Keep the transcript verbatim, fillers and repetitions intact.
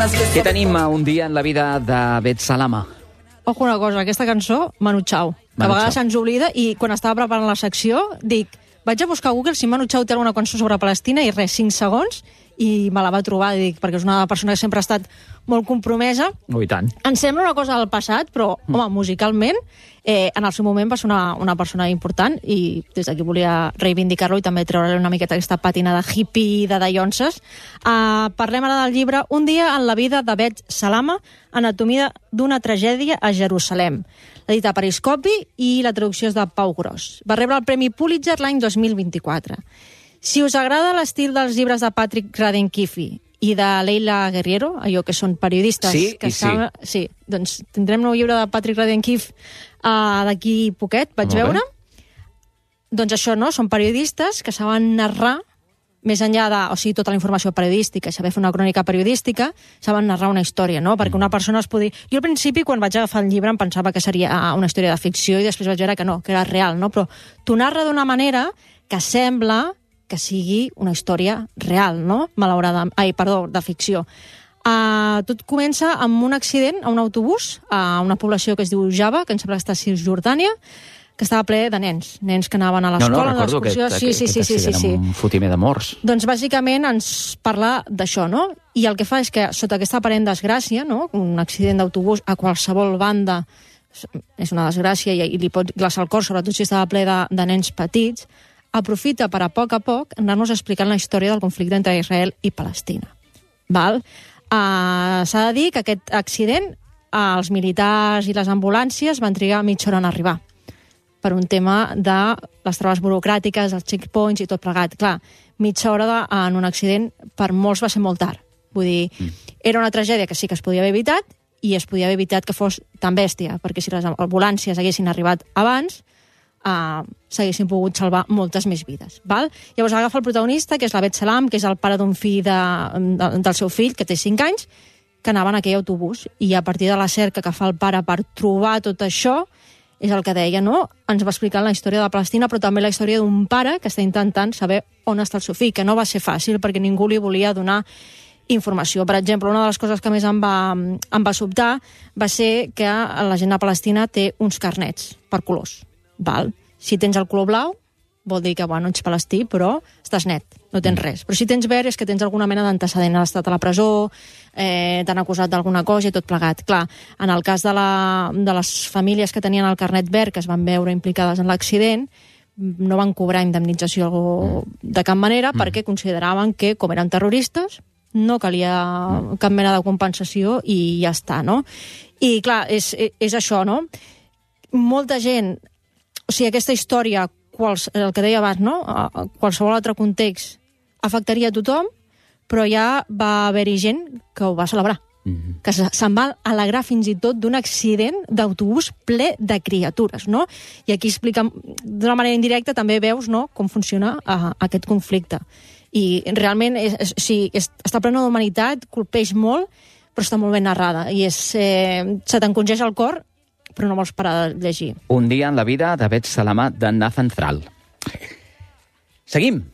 Què tenim a un dia en la vida de Bet Salama? Ojo una cosa, aquesta cançó, Manu Chao, que a vegades se'ns oblida, i quan estava preparant la secció dic, vaig a buscar a Google si Manu Chao té alguna cançó sobre Palestina, i res, cinc segons, i me la va trobar, dic, perquè és una persona que sempre ha estat molt compromesa. Oh, i tant. Em sembla una cosa del passat, però, mm. home, musicalment, eh, en el seu moment va ser una, una persona important, i des d'aquí volia reivindicar-lo i també treure una miqueta aquesta pàtina de hippie, de dallonses. Uh, parlem ara del llibre Un dia en la vida de Bet Salama, anatomia d'una tragèdia a Jerusalem. L'edita Periscopi i la traducció és de Pau Gros. Va rebre el Premi Pulitzer l'any dos mil vint-i-quatre. Si us agrada l'estil dels llibres de Patrick Radden Keefe i de Leila Guerriero, allò que són periodistes... Sí, que i saben... sí. Sí, doncs tindrem nou llibre de Patrick Radden Keefe uh, d'aquí poquet, vaig Molt veure. bé. Doncs això, no? Són periodistes que saben narrar, més enllà de, o sigui, tota la informació periodística, saber fer una crònica periodística, saben narrar una història, no? Perquè una persona es podia... Jo al principi, quan vaig agafar el llibre, em pensava que seria una història de ficció i després vaig veure que no, que era real, no? Però t'ho narra d'una manera que sembla que sigui una història real, no? Malauradament. Ai, perdó, de ficció. Uh, tot comença amb un accident a un autobús a una població que es diu Java, que em sembla que està a Cisjordània, que estava ple de nens, nens que anaven a l'escola. No, no, recordo aquest, sí, sí, sí, sí, sí, sí. un fotimer de morts. Doncs bàsicament ens parla d'això, no? I el que fa és que sota aquesta aparent desgràcia, no? Un accident d'autobús a qualsevol banda és una desgràcia i, i li pot glaçar el cor, sobretot si estava ple de, de nens petits, aprofita per a poc a poc anar-nos explicant la història del conflicte entre Israel i Palestina. Val? Uh, S'ha de dir que aquest accident uh, els militars i les ambulàncies van trigar mitja hora en arribar per un tema de les traves burocràtiques, els checkpoints i tot plegat. Clar, mitja hora de, en un accident per molts va ser molt tard. Vull dir, mm. era una tragèdia que sí que es podia haver evitat i es podia haver evitat que fos tan bèstia, perquè si les ambulàncies haguessin arribat abans, Uh, s'haguessin pogut salvar moltes més vides. Val? Llavors agafa el protagonista, que és la Bet Salam, que és el pare d'un fill de, de, del seu fill, que té cinc anys, que anava en aquell autobús. I a partir de la cerca que fa el pare per trobar tot això, és el que deia, no? Ens va explicant la història de Palestina, però també la història d'un pare que està intentant saber on està el seu fill, que no va ser fàcil perquè ningú li volia donar informació. Per exemple, una de les coses que més em va, em va sobtar va ser que la gent de Palestina té uns carnets per colors. Val? Si tens el color blau, vol dir que, bueno, ets palestí, però estàs net, no tens res. Però si tens verd és que tens alguna mena d'antecedent, has estat a la presó, eh, t'han acusat d'alguna cosa i tot plegat. Clar, en el cas de, la, de les famílies que tenien el carnet verd, que es van veure implicades en l'accident, no van cobrar indemnització de cap manera mm. perquè consideraven que, com eren terroristes, no calia mm. cap mena de compensació i ja està, no? I, clar, és, és això, no? Molta gent... O sigui, aquesta història, quals, el que deia abans, no? A qualsevol altre context afectaria a tothom, però ja va haver-hi gent que ho va celebrar. Mm-hmm. Que se'n va alegrar fins i tot d'un accident d'autobús ple de criatures, no? I aquí explica, d'una manera indirecta, també veus, no?, com funciona uh, aquest conflicte. I realment és, és, sí, és, està plena d'humanitat, colpeix molt, però està molt ben narrada. I és, eh, se t'encongeix el cor, però no vols parar de llegir. Un dia en la vida de Bet Salama, de Nathan Thrall. Seguim.